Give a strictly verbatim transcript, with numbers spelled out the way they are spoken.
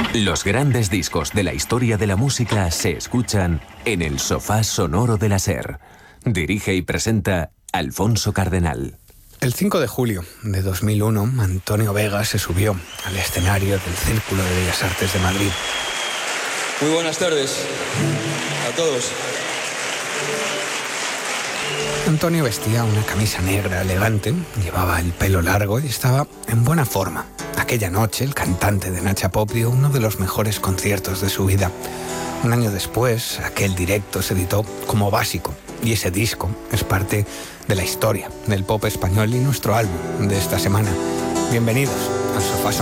Los grandes discos de la historia de la música se escuchan en el sofá sonoro de la SER. Dirige y presenta Alfonso Cardenal. El cinco de julio de dos mil uno, Antonio Vega se subió al escenario del Círculo de Bellas Artes de Madrid. Muy buenas tardes a todos. Antonio vestía una camisa negra elegante, llevaba el pelo largo y estaba en buena forma. Aquella noche, el cantante de Nacha Pop dio uno de los mejores conciertos de su vida. Un año después, aquel directo se editó como Básico, y ese disco es parte de la historia del pop español y nuestro álbum de esta semana. Bienvenidos al Sofá